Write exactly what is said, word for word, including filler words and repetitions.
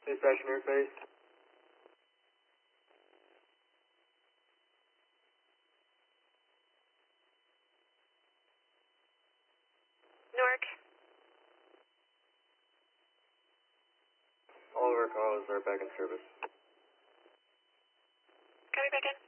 Dispatch interface. Newark. All of our calls are back in service. Copy back in.